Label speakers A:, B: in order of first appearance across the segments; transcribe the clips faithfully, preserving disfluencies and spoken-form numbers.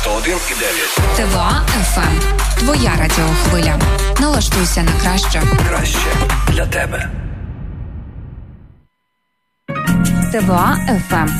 A: сто один і дев'ять.
B: ТВА еф ем. Твоя радіохвиля. Налаштуйся на краще.
A: Краще для тебе.
B: ТВА еф ем.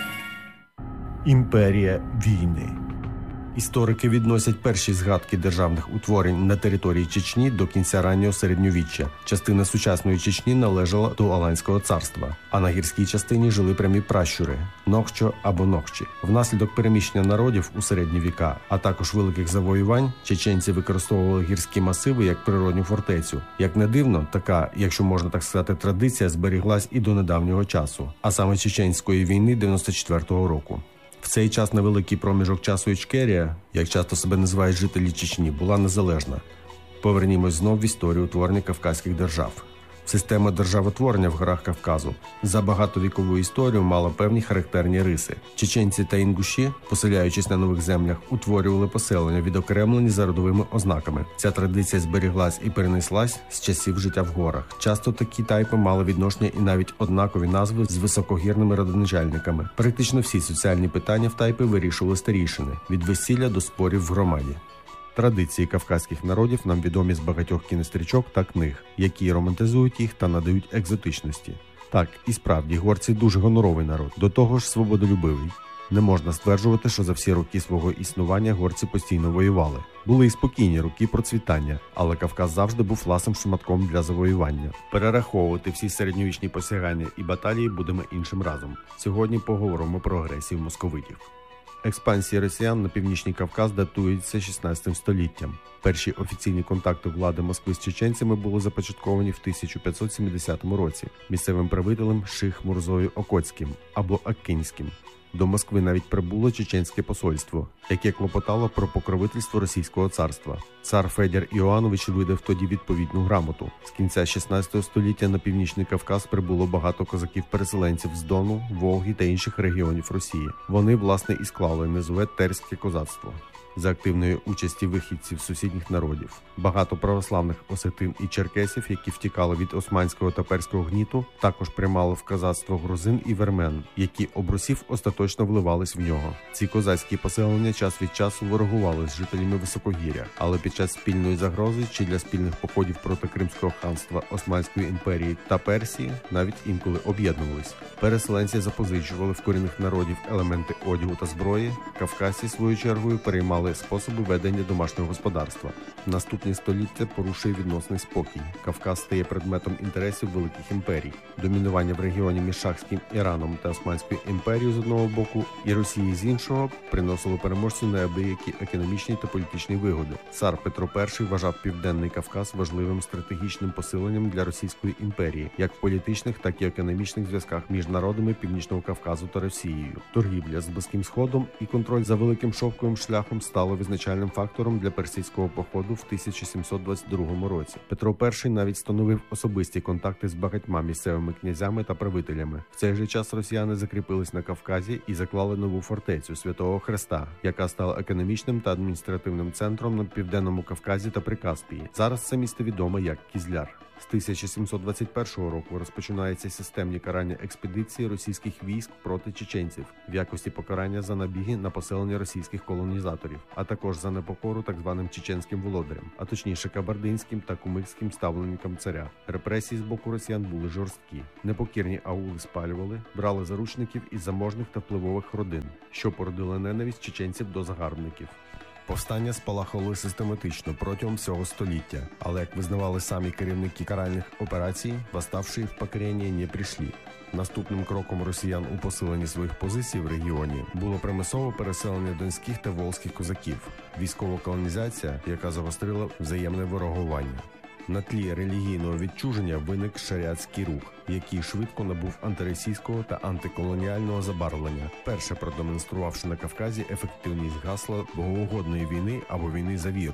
C: Імперія війни. Історики відносять перші згадки державних утворень на території Чечні до кінця раннього середньовіччя. Частина сучасної Чечні належала до Аланського царства, а на гірській частині жили прямі пращури – Нохчо або Нохчі. Внаслідок переміщення народів у середні віка, а також великих завоювань, чеченці використовували гірські масиви як природню фортецю. Як не дивно, така, якщо можна так сказати, традиція зберіглась і до недавнього часу, а саме Чеченської війни дев'яносто четвертого року. В цей час на великий проміжок часу Ічкерія, як часто себе називають жителі Чечні, була незалежна. Повернімось знов в історію утворення Кавказьких держав. Система державотворення в горах Кавказу за багатовікову історію мала певні характерні риси. Чеченці та інгуші, поселяючись на нових землях, утворювали поселення, відокремлені за родовими ознаками. Ця традиція зберіглась і перенеслась з часів життя в горах. Часто такі тайпи мали відношення і навіть однакові назви з високогірними родоначальниками. Практично всі соціальні питання в тайпи вирішували старійшини – від весілля до спорів в громаді. Традиції кавказьких народів нам відомі з багатьох кінострічок та книг, які романтизують їх та надають екзотичності. Так, і справді, горці дуже гоноровий народ, до того ж свободолюбивий. Не можна стверджувати, що за всі роки свого існування горці постійно воювали. Були і спокійні роки процвітання, але Кавказ завжди був ласим шматком для завоювання. Перераховувати всі середньовічні посягання і баталії будемо іншим разом. Сьогодні поговоримо про агресію московитів. Експансія росіян на Північний Кавказ датується шістнадцятим століттям. Перші офіційні контакти влади Москви з чеченцями були започатковані в тисяча п'ятсот сімдесятому році місцевим правителем Ших Мурзою Окотським або Аккінським. До Москви навіть прибуло чеченське посольство, яке клопотало про покровительство Російського царства. Цар Федір Іоанович видав тоді відповідну грамоту. З кінця шістнадцятого століття на Північний Кавказ прибуло багато козаків-переселенців з Дону, Волги та інших регіонів Росії. Вони, власне, і склали низове терське козацтво. За активної участі вихідців сусідніх народів. Багато православних осетин і черкесів, які втікали від османського та перського гніту, також приймали в козацтво грузин і вірмен, які обрусів остаточно вливались в нього. Ці козацькі поселення час від часу ворогували з жителями Високогір'я, але під час спільної загрози чи для спільних походів проти Кримського ханства, Османської імперії та Персії навіть інколи об'єднувались. Переселенці запозичували в корінних народів елементи одягу та зброї, кавказці свою чергою переймали способи ведення домашнього господарства. Наступні століття порушує відносний спокій. Кавказ стає предметом інтересів великих імперій. Домінування в регіоні між Шахським Іраном та Османською імперією з одного боку і Росії з іншого приносило переможцю неабиякі економічні та політичні вигоди. Цар Петро І вважав Південний Кавказ важливим стратегічним посиленням для Російської імперії, як в політичних, так і економічних зв'язках між народами Північного Кавказу та Росією. Торгівля з Близьким Сходом і контроль за Великим Шовковим шляхом стало визначальним фактором для персидського походу в тисяча сімсот двадцять другому році. Петро І навіть встановив особисті контакти з багатьма місцевими князями та правителями. В цей же час росіяни закріпились на Кавказі і заклали нову фортецю Святого Хреста, яка стала економічним та адміністративним центром на Південному Кавказі та Прикаспії. Зараз це місто відоме як Кізляр. З тисяча сімсот двадцять першого року розпочинаються системні карання експедиції російських військ проти чеченців в якості покарання за набіги на поселення російських колонізаторів, а також за непокору так званим чеченським володарям, а точніше кабардинським та кумикським ставленникам царя. Репресії з боку росіян були жорсткі. Непокірні аули спалювали, брали заручників із заможних та впливових родин, що породило ненависть чеченців до загарбників. Повстання спалахували систематично протягом всього століття, але, як визнавали самі керівники каральних операцій, восставшие в покорение не прийшли. Наступним кроком росіян у посиленні своїх позицій в регіоні було примусове переселення донських та волзьких козаків, військова колонізація, яка загострила взаємне ворогування. На тлі релігійного відчуження виник шаріатський рух, який швидко набув антиросійського та антиколоніального забарвлення, перше продемонструвавши на Кавказі ефективність гасла богоугодної війни або війни за віру.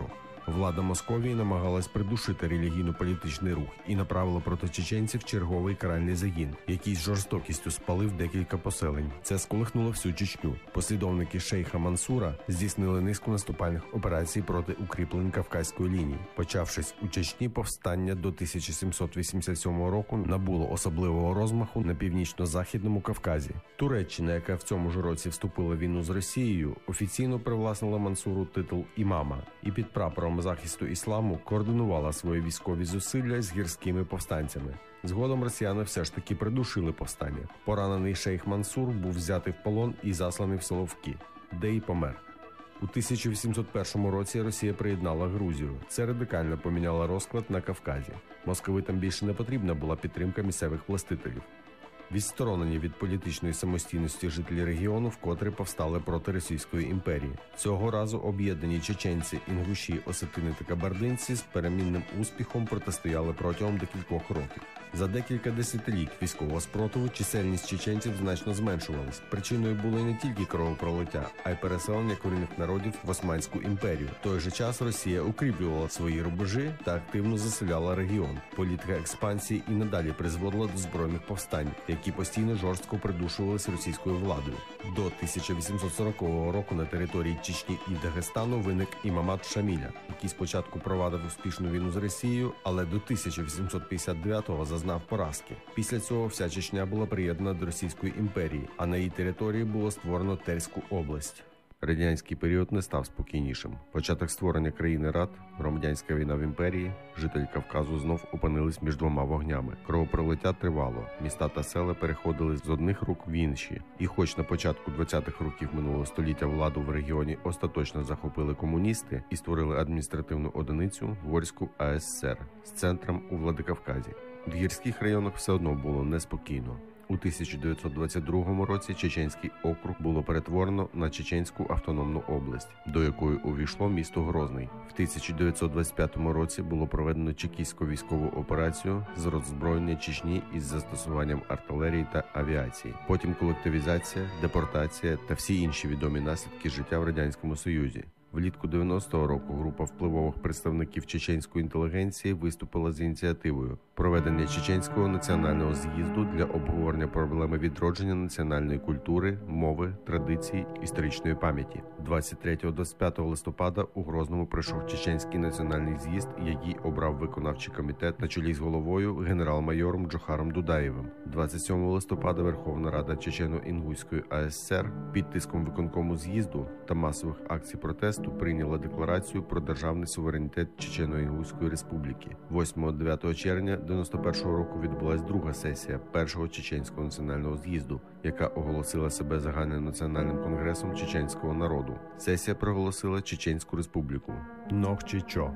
C: Влада Московії намагалась придушити релігійно-політичний рух і направила проти чеченців черговий каральний загін, який з жорстокістю спалив декілька поселень. Це сколихнуло всю Чечню. Послідовники шейха Мансура здійснили низку наступальних операцій проти укріплень Кавказької лінії. Почавшись у Чечні, повстання до тисяча сімсот вісімдесят сьомого року набуло особливого розмаху на північно-західному Кавказі. Туреччина, яка в цьому ж році вступила в війну з Росією, офіційно привласнила Мансуру титул імама і під прапором захисту ісламу координувала свої військові зусилля з гірськими повстанцями. Згодом росіяни все ж таки придушили повстання. Поранений шейх Мансур був взятий в полон і засланий в Соловки, де й помер. У тисяча вісімсот першому році Росія приєднала Грузію. Це радикально поміняло розклад на Кавказі. Московитам більше не потрібна була підтримка місцевих властителів. Відсторонені від політичної самостійності жителі регіону вкотре повстали проти Російської імперії. Цього разу об'єднані чеченці, інгуші, осетини та кабардинці з перемінним успіхом протистояли протягом декількох років. За декілька десятиліть військового спротиву чисельність чеченців значно зменшувалась. Причиною було не тільки кровопролиття, а й переселення корінних народів в Османську імперію. В той же час Росія укріплювала свої рубежі та активно заселяла регіон. Політика експансії і надалі призводила до збройних повстань, які постійно жорстко придушувалися російською владою. До тисяча вісімсот сорокового року на території Чечні і Дагестану виник імамат Шаміля, який спочатку провадив успішну війну з Росією, але до тисяча вісімсот п'ятдесят дев'ятого зазнав поразки. Після цього вся Чечня була приєднана до Російської імперії, а на її території було створено Терську область. Радянський період не став спокійнішим. Початок створення країни Рад, громадянська війна в імперії, жителі Кавказу знов опинились між двома вогнями. Кровопролиття тривало, міста та села переходили з одних рук в інші. І хоч на початку двадцятих років минулого століття владу в регіоні остаточно захопили комуністи і створили адміністративну одиницю Ворську А С С Р з центром у Владикавказі, в гірських районах все одно було неспокійно. У тисяча дев'ятсот двадцять другому році Чеченський округ було перетворено на Чеченську автономну область, до якої увійшло місто Грозний. В тисяча дев'ятсот двадцять п'ятому році було проведено чекістську військову операцію з роззброєння Чечні із застосуванням артилерії та авіації. Потім колективізація, депортація та всі інші відомі наслідки життя в Радянському Союзі. Влітку дев'яностого року група впливових представників чеченської інтелігенції виступила з ініціативою проведення Чеченського національного з'їзду для обговорення проблеми відродження національної культури, мови, традицій, історичної пам'яті. двадцять третього - двадцять п'ятого листопада у Грозному пройшов Чеченський національний з'їзд, який обрав виконавчий комітет на чолі з головою генерал-майором Джохаром Дудаєвим. двадцять сьомого листопада Верховна Рада Чечено-Інгуської А С С Р під тиском виконкому з'їзду та масових акцій протесту прийняла декларацію про державний суверенітет Чечено-Інгуської республіки. восьмого - дев'ятого червня дев'яносто першого року відбулась друга сесія першого Чеченського національного з'їзду, яка оголосила себе загальнонаціональним конгресом чеченського народу. Сесія проголосила Чеченську республіку. Нохчичо.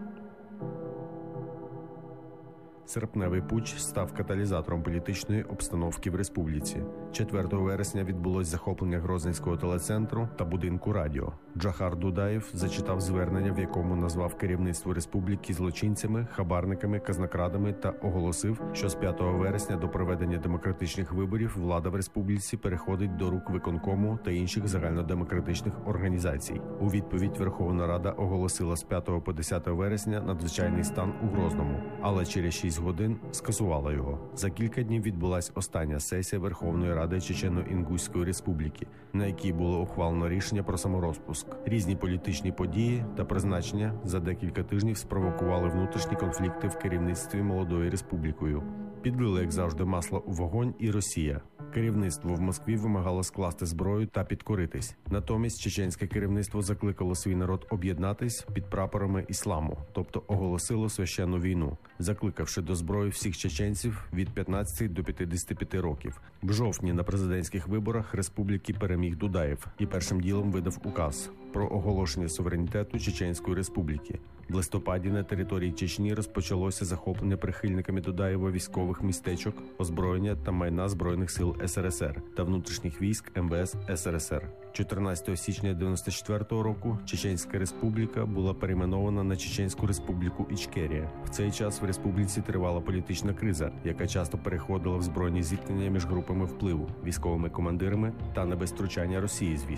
C: Серпневий путч став каталізатором політичної обстановки в республіці. четвертого вересня відбулось захоплення Грозненського телецентру та будинку радіо. Джохар Дудаєв зачитав звернення, в якому назвав керівництво республіки злочинцями, хабарниками, казнокрадами та оголосив, що з п'ятого вересня до проведення демократичних виборів влада в республіці переходить до рук виконкому та інших загальнодемократичних організацій. У відповідь Верховна Рада оголосила з п'ятого по десяте вересня надзвичайний стан у Грозному, але через шість годин скасувала його. За кілька днів відбулась остання сесія Верховної Ради Чечено-Інгуської республіки, на якій було ухвалено рішення про саморозпуск. Різні політичні події та призначення за декілька тижнів спровокували внутрішні конфлікти в керівництві молодою республікою. Підлили, як завжди, масло у вогонь і Росія. Керівництво в Москві вимагало скласти зброю та підкоритись. Натомість чеченське керівництво закликало свій народ об'єднатись під прапорами ісламу, тобто оголосило священну війну, закликавши до зброї всіх чеченців від п'ятнадцяти до п'ятдесяти п'яти років. В жовтні на президентських виборах республіки переміг Дудаєв і першим ділом видав указ про оголошення суверенітету Чеченської республіки. В листопаді на території Чечні розпочалося захоплення прихильниками Дудаєва військових містечок, озброєння та майна Збройних сил С Р С Р та внутрішніх військ Ем Ве Ес С Р С Р. чотирнадцятого січня дев'яносто четвертого року Чеченська республіка була перейменована на Чеченську республіку Ічкерія. В цей час в республіці тривала політична криза, яка часто переходила в збройні зіткнення між групами впливу, військовими командирами та на без втручання Росії, звісно.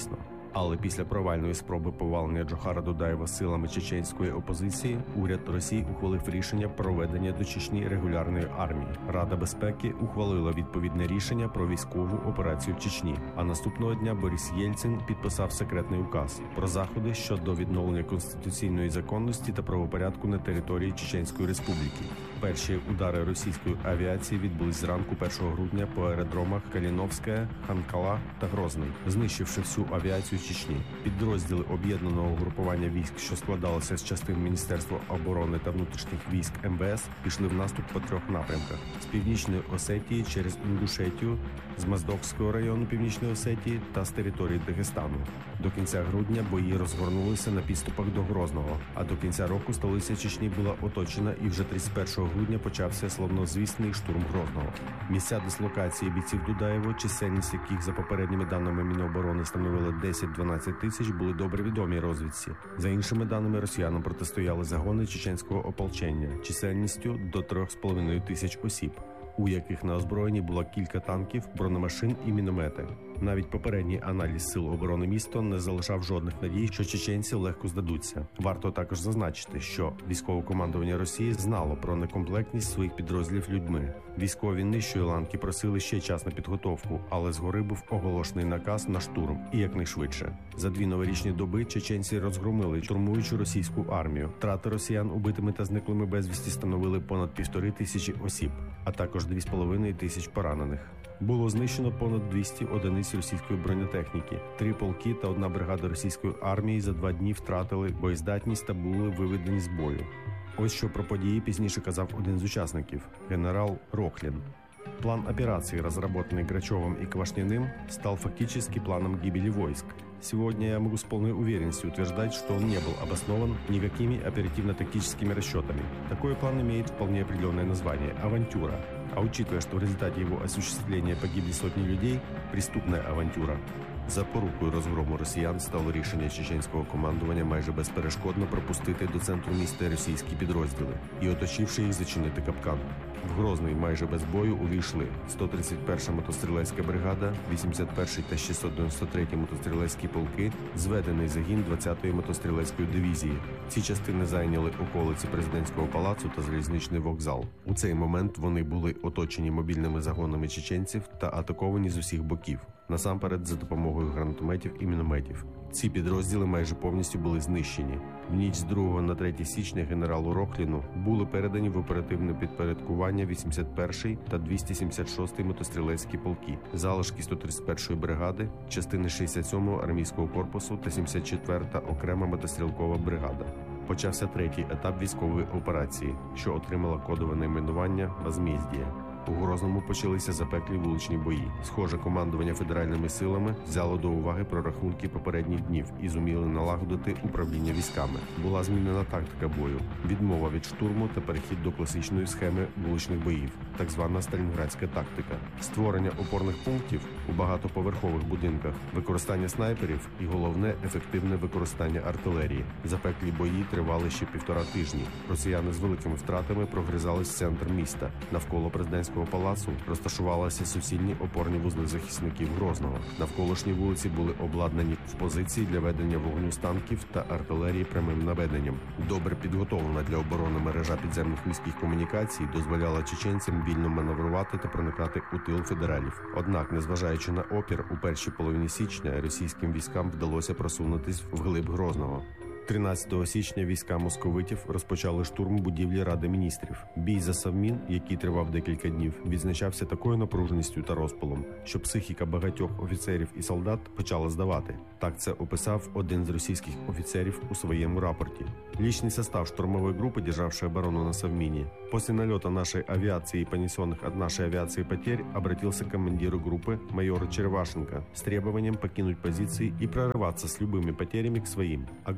C: Але після провальної спроби повалення Джохара Дудаєва силами чеченської опозиції уряд Росії ухвалив рішення про введення до Чечні регулярної армії. Рада безпеки ухвалила відповідне рішення про військову операцію в Чечні. А наступного дня Борис Єльцин підписав секретний указ про заходи щодо відновлення конституційної законності та правопорядку на території Чеченської Республіки. Перші удари російської авіації відбулись зранку першого грудня по аеродромах Каліновська, Ханкала та Грозний, знищивши всю авіацію Чечні. Підрозділи об'єднаного групування військ, що складалося з частин Міністерства оборони та внутрішніх військ ем ве ес, пішли в наступ по трьох напрямках: з Північної Осетії через Інгушетію, з Моздокського району Північної Осетії та з території Дагестану. До кінця грудня бої розгорнулися на підступах до Грозного, а до кінця року столиця Чечні була оточена і вже тридцять першого грудня почався славнозвісний штурм Грозного. Місця дислокації бійців Дудаєва, чисельність яких за попередніми даними Міноборони становила десять-дванадцять тисяч, були добре відомі розвідці. За іншими даними, росіянам протистояли загони чеченського ополчення чисельністю до трьох з половиною тисяч осіб, у яких на озброєнні було кілька танків, бронемашин і міномети. Навіть попередній аналіз сил оборони міста не залишав жодних надій, що чеченці легко здадуться. Варто також зазначити, що військове командування Росії знало про некомплектність своїх підрозділів людьми. Військові нижчої ланки просили ще час на підготовку, але згори був оголошений наказ на штурм і якнайшвидше. За дві новорічні доби чеченці розгромили штурмуючу російську армію. Втрати росіян убитими та зниклими безвісті становили понад півтори тисячі осіб, а також дві з половиною тисяч поранених. Було знищено понад двісті одиниць російської бронетехніки. Три полки та одна бригада російської армії за два дні втратили боєздатність та були виведені з бою. Ось що про події пізніше казав один з учасників – генерал Рохлин. План операции, разработанный Грачевым и Квашниным, стал фактически планом гибели войск. Сегодня я могу с полной уверенностью утверждать, что он не был обоснован никакими оперативно-тактическими расчетами. Такой план имеет вполне определенное название – авантюра. А учитывая, что в результате его осуществления погибли сотни людей, преступная авантюра. Запорукою розгрому росіян стало рішення чеченського командування майже безперешкодно пропустити до центру міста російські підрозділи і, оточивши їх, зачинити капкан. В Грозний майже без бою увійшли сто тридцять перша мотострілецька бригада, вісімдесят перший та шістсот дев'яносто третій мотострілецькі полки, зведений загін двадцятої мотострілецької дивізії. Ці частини зайняли околиці президентського палацу та залізничний вокзал. У цей момент вони були оточені мобільними загонами чеченців та атаковані з усіх боків, насамперед за допомогою гранатометів і мінометів. Ці підрозділи майже повністю були знищені. В ніч з другого на третє січня генералу Рохліну були передані в оперативне підпорядкування вісімдесят перший та двісті сімдесят шостий мотострілецькі полки, залишки сто тридцять першої бригади, частини шістдесят сьомого армійського корпусу та сімдесят четверта окрема мотострілкова бригада. Почався третій етап військової операції, що отримала кодове найменування «Возмездія». У Грозному почалися запеклі вуличні бої. Схоже, командування федеральними силами взяло до уваги прорахунки попередніх днів і зуміли налагодити управління військами. Була змінена тактика бою, відмова від штурму та перехід до класичної схеми вуличних боїв, так звана сталінградська тактика. Створення опорних пунктів у багатоповерхових будинках, використання снайперів і, головне, ефективне використання артилерії. Запеклі бої тривали ще півтора тижні. Росіяни з великими втратами прогризались в центр міста. Навколо президентського палацу розташувалися суцільні опорні вузли захисників Грозного. Навколишні вулиці були обладнані в позиції для ведення вогню з танків та артилерії прямим наведенням. Добре підготовлена для оборони мережа підземних міських комунікацій дозволяла чеченцям вільно маневрувати та проникати у тил федералів. Однак, незважаючи на опір, у першій половині січня російським військам вдалося просунутись вглиб Грозного. тринадцятого січня війська московитів розпочали штурм будівлі Ради міністрів. Бій за Совмін, який тривав декілька днів, відзначався такою напруженістю та розпалом, що психіка багатьох офіцерів і солдат почала здавати. Так це описав один з російських офіцерів у своєму рапорті. Личный состав штурмовой группы, державшей оборону на Совмине, после налета нашей авиации и понесенных от нашей авиации потерь, обратился к командиру группы майору Черевашенко с требованием покинуть позиции и прорываться с любыми потерями к своим. Огромными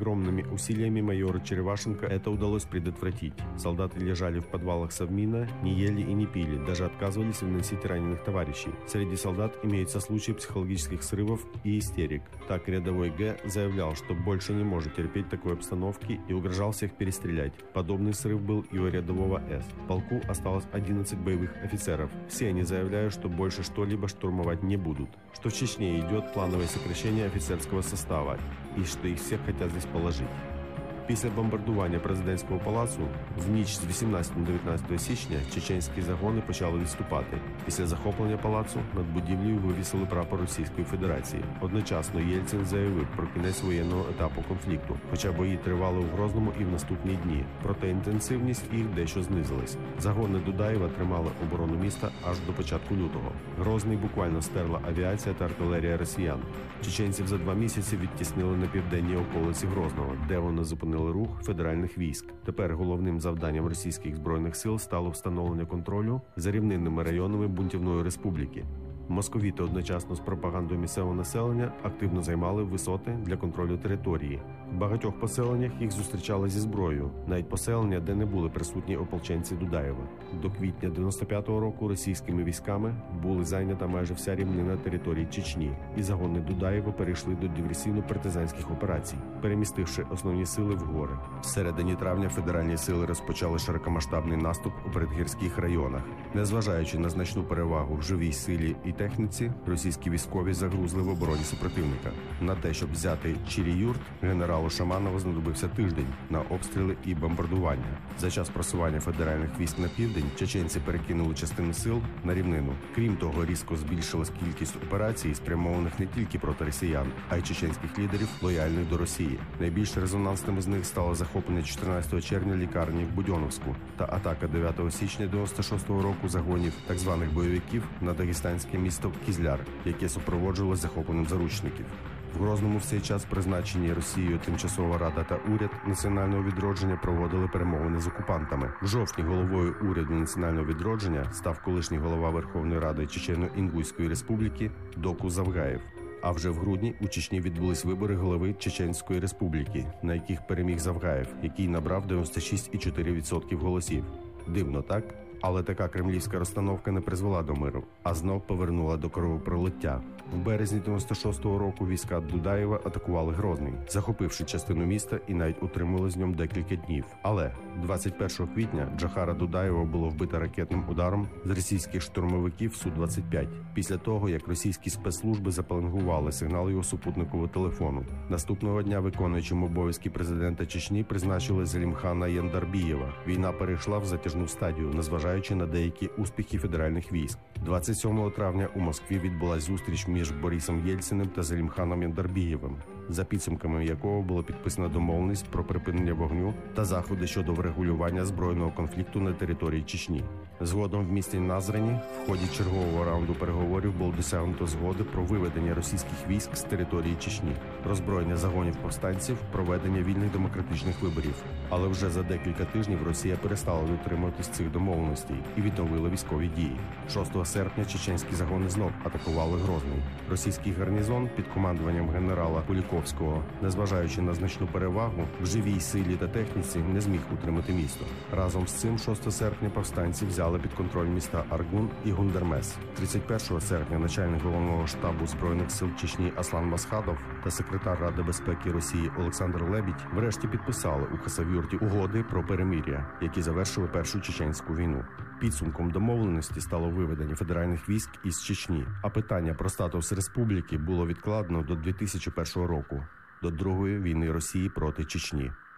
C: Совместными усилиями майора Черевашенко это удалось предотвратить. Солдаты лежали в подвалах Совмина, не ели и не пили, даже отказывались выносить раненых товарищей. Среди солдат имеются случаи психологических срывов и истерик. Так рядовой Г заявлял, что больше не может терпеть такой обстановки и угрожал всех перестрелять. Подобный срыв был и у рядового С. В полку осталось одиннадцать боевых офицеров. Все они заявляют, что больше что-либо штурмовать не будут, что в Чечне идет плановое сокращение офицерского состава и что их всех хотят здесь положить. Після бомбардування президентського палацу в ніч з вісімнадцятого на дев'ятнадцяте січня чеченські загони почали відступати. Після захоплення палацу над будівлею вивісили прапор Російської Федерації. Одночасно Єльцин заявив про кінець воєнного етапу конфлікту, хоча бої тривали у Грозному і в наступні дні. Проте інтенсивність їх дещо знизилась. Загони Дудаєва тримали оборону міста аж до початку лютого. Грозний буквально стерла авіація та артилерія росіян. Чеченців за два місяці відтіснили на південній околиці Грозного, де вони зупинили рух федеральних військ. Тепер головним завданням російських збройних сил стало встановлення контролю за рівнинними районами бунтівної республіки. Московіти одночасно з пропагандою місцевого населення активно займали висоти для контролю території. В багатьох поселеннях їх зустрічали зі зброєю, навіть поселення, де не були присутні ополченці Дудаєва. До квітня дев'яносто п'ятого року російськими військами були зайнята майже вся рівнина території Чечні, і загони Дудаєва перейшли до диверсійно-партизанських операцій, перемістивши основні сили в гори. В середині травня федеральні сили розпочали широкомасштабний наступ у передгірських районах. Незважаючи на значну перевагу в живій силі і техніці, російські військові загрузли в обороні супротивника. На те, щоб взяти Чирі-Юрт, генералу Шаманову знадобився тиждень на обстріли і бомбардування. За час просування федеральних військ на південь чеченці перекинули частину сил на рівнину. Крім того, різко збільшилась кількість операцій, спрямованих не тільки проти росіян, а й чеченських лідерів, лояльних до Росії. Найбільш резонансними з них стало захоплення чотирнадцятого червня лікарні в Будьоновську та атака дев'ятого січня дев'яносто шостого року загонів так званих бойовиків на дагестанське місто Кізляр, яке супроводжувалось захопленням заручників. В Грозному в цей час призначені Росією Тимчасова Рада та уряд національного відродження проводили перемовини з окупантами. В жовтні головою уряду національного відродження став колишній голова Верховної Ради Чечено-Інгуської Республіки Доку Завгаєв. А вже в грудні у Чечні відбулись вибори голови Чеченської Республіки, на яких переміг Завгаєв, який набрав дев'яносто шість цілих чотири десятих відсотка голосів. Дивно, так? Але така кремлівська розстановка не призвела до миру, а знов повернула до кровопролиття. В березні дев'яносто шостого року війська Дудаєва атакували Грозний, захопивши частину міста і навіть утримали з ньому декілька днів. Але двадцять першого квітня Джохара Дудаєва було вбито ракетним ударом з російських штурмовиків Су двадцять п'ять, після того, як російські спецслужби запеленгували сигнал його супутникового телефону. Наступного дня виконуючим обов'язки президента Чечні призначили Зелімхана Яндарбієва. Війна перейшла в затяжну стадію, незважаючи на деякі успіхи федеральних військ. двадцять сьомого травня у Москві відбулась зустріч між Борисом Єльциним та Зелімханом Яндарбієвим, за підсумками якого було підписано домовленість про припинення вогню та заходи щодо врегулювання збройного конфлікту на території Чечні. Згодом в місті Назрані в ході чергового раунду переговорів було досягнуто згоди про виведення російських військ з території Чечні, роззброєння загонів повстанців, проведення вільних демократичних виборів. Але вже за декілька тижнів Росія перестала дотримуватись цих домовленостей і відновила військові дії. шостого серпня чеченські загони знов атакували Грозний. Російський гарнізон під командуванням генерала Куліковського, незважаючи на значну перевагу в живій силі та техніці, не зміг утримати місто. Разом з цим шостого серпня повстанці взяли під контроль міста Аргун і Гундермес. тридцять першого серпня начальник головного штабу Збройних сил Чечні Аслан Масхадов та секретар Ради безпеки Росії Олександр Лебідь врешті підписали у Хасавюрті угоди про перемир'я, які завершили Першу чеченську війну. Підсумком домовленості стало виведення федеральних військ із Чечні, а питання про статус республіки було відкладено до дві тисячі першого року, до Другої війни Росії проти Чечні.